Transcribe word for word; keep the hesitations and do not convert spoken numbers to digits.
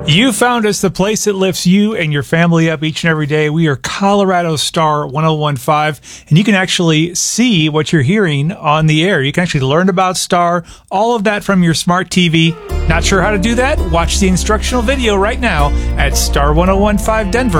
You found us, the place that lifts you and your family up each and every day. We are Colorado Star one oh one point five, and you can actually see what you're hearing on the air. You can actually learn about Star, all of that from your smart T V. Not sure how to do that? Watch the instructional video right now at star ten fifteen Denver.